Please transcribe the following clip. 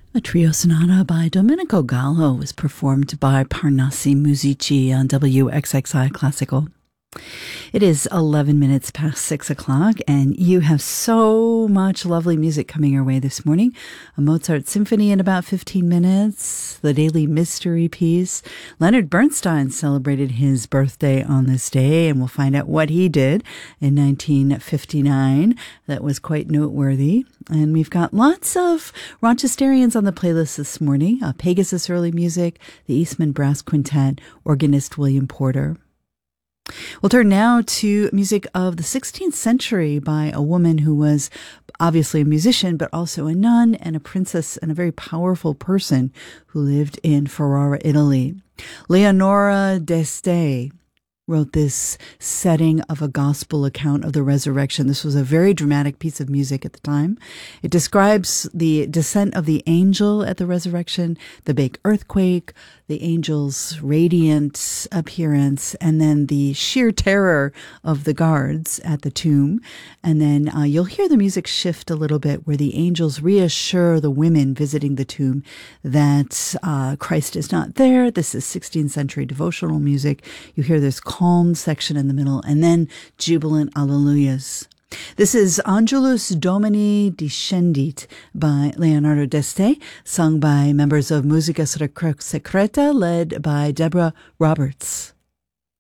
A trio sonata by Domenico Gallo was performed by Parnassi Musici on WXXI Classical. It is 11 minutes past 6 o'clock, and you have so much lovely music coming your way this morning. A Mozart symphony in about 15 minutes, the Daily Mystery piece. Leonard Bernstein celebrated his birthday on this day, and we'll find out what he did in 1959. That was quite noteworthy. And we've got lots of Rochesterians on the playlist this morning. Pegasus Early Music, the Eastman Brass Quintet, organist William Porter. We'll turn now to music of the 16th century by a woman who was obviously a musician, but also a nun and a princess and a very powerful person who lived in Ferrara, Italy. Leonora d'Este wrote this setting of a gospel account of the resurrection. This was a very dramatic piece of music at the time. It describes the descent of the angel at the resurrection, the big earthquake, the angel's radiant appearance, and then the sheer terror of the guards at the tomb. And then you'll hear the music shift a little bit where the angels reassure the women visiting the tomb that Christ is not there. This is 16th century devotional music. You hear this calm section in the middle, and then jubilant alleluias. This is Angelus Domini Descendit by Leonardo d'Este, sung by members of Musica Secreta, led by Deborah Roberts.